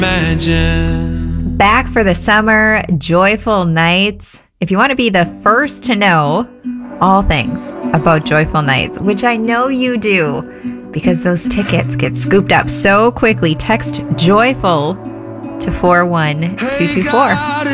Imagine. Back for the summer, Joyful Nights. If you want to be the first to know all things about Joyful Nights, which I know you do, because those tickets get scooped up so quickly, text JOYFUL to 41224.